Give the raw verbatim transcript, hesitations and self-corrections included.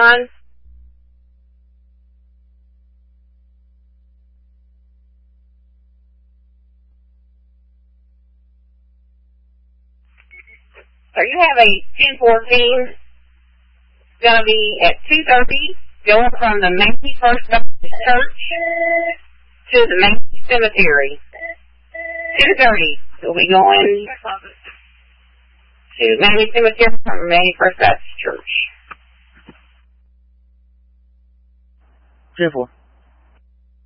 on. So you have a ten fourteen. It's going to be at two thirty, going from the Macy First Baptist Church to the Macy Cemetery. two thirty. We'll be going to Macy Cemetery from Macy First Baptist Church. ten four.